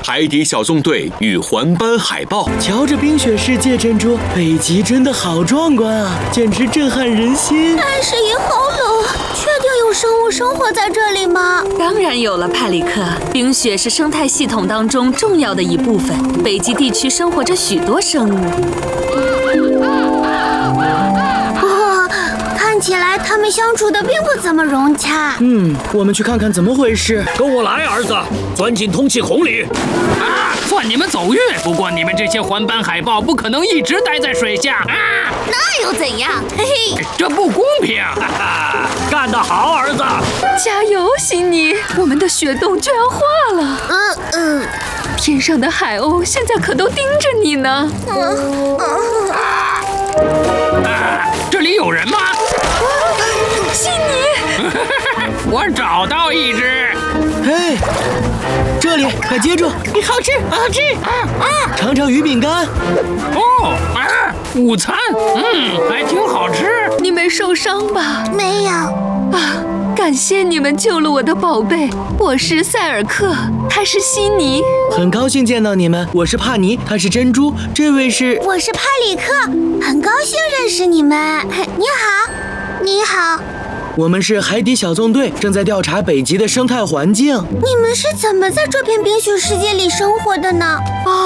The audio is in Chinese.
海底小纵队与环斑海豹。 瞧这冰雪世界，珍珠，北极真的好壮观啊，简直震撼人心。 但是以后冷，确定有生物生活在这里吗？ 当然有了，派里克。冰雪是生态系统当中重要的一部分，北极地区生活着许多生物。 看起来他们相处的并不怎么融洽。 我们去看看怎么回事。 跟我来，儿子，钻进通气孔里。 算你们走运，不过你们这些环斑海豹不可能一直待在水下啊！ 那又怎样？嘿嘿， 这不公平！ 干得好，儿子！ 加油，悉尼，我们的雪洞就要化了。天上的海鸥现在可都盯着你呢。 这里有人吗？ 悉尼， 我找到一只。 嘿，这里，快接住！ 好吃，好吃！ 尝尝鱼饼干。 午餐，还挺好吃。 你没受伤吧？ 没有。 感谢你们救了我的宝贝。我是塞尔克，他是悉尼。 很高兴见到你们，我是帕尼，他是珍珠，这位是…… 我是派里克，很高兴认识你们。你好，你好。 我们是海底小纵队，正在调查北极的生态环境。 你们是怎么在这片冰雪世界里生活的呢？